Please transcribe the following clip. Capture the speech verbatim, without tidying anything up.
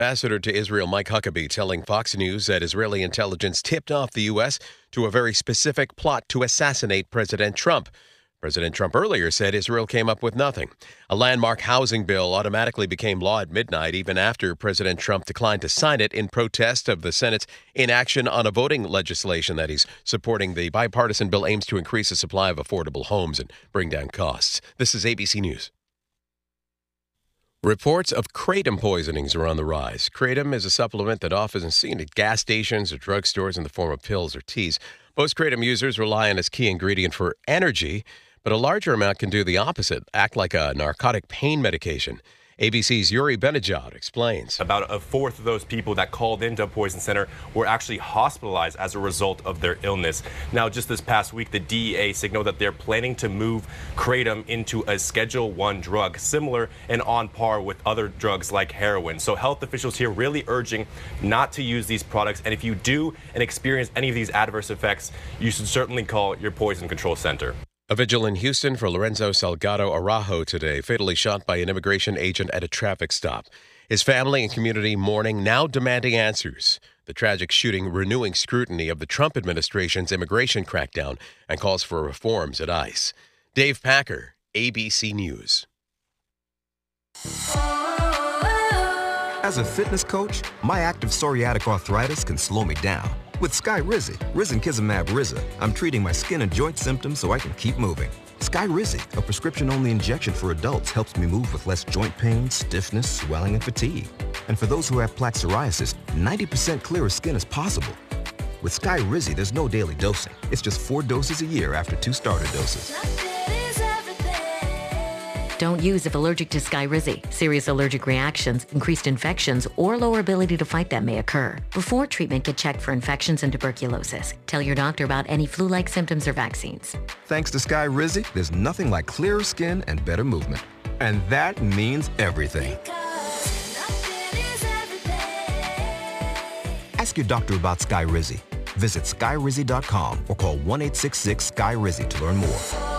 Ambassador to Israel Mike Huckabee telling Fox News that Israeli intelligence tipped off the U S to a very specific plot to assassinate President Trump. President Trump earlier said Israel came up with nothing. A landmark housing bill automatically became law at midnight, even after President Trump declined to sign it in protest of the Senate's inaction on a voting legislation that he's supporting. The bipartisan bill aims to increase the supply of affordable homes and bring down costs. This is A B C News. Reports of kratom poisonings are on the rise. Kratom is a supplement that often is seen at gas stations or drugstores in the form of pills or teas. Most kratom users rely on its key ingredient for energy, but a larger amount can do the opposite, act like a narcotic pain medication. A B C's Yuri Benajad explains. About a fourth of those people that called into a poison center were actually hospitalized as a result of their illness. Now, just this past week, the D E A signaled that they're planning to move kratom into a Schedule one drug, similar and on par with other drugs like heroin. So health officials here really urging not to use these products. And if you do and experience any of these adverse effects, you should certainly call your poison control center. A vigil in Houston for Lorenzo Salgado Araujo today, fatally shot by an immigration agent at a traffic stop. His family and community mourning, now demanding answers. The tragic shooting renewing scrutiny of the Trump administration's immigration crackdown and calls for reforms at ICE. Dave Packer, A B C News. As a fitness coach, my active psoriatic arthritis can slow me down. With Skyrizi, risankizumab Riza, I'm treating my skin and joint symptoms so I can keep moving. Skyrizi, a prescription-only injection for adults, helps me move with less joint pain, stiffness, swelling, and fatigue. And for those who have plaque psoriasis, ninety percent clearer skin is possible. With Skyrizi, there's no daily dosing. It's just four doses a year after two starter doses. Don't use if allergic to Skyrizi. Serious allergic reactions, increased infections, or lower ability to fight them may occur. Before treatment, get checked for infections and tuberculosis. Tell your doctor about any flu-like symptoms or vaccines. Thanks to Skyrizi, there's nothing like clearer skin and better movement. And that means everything. Ask your doctor about Skyrizi. Visit Skyrizi dot com or call one eight six six Skyrizi to learn more.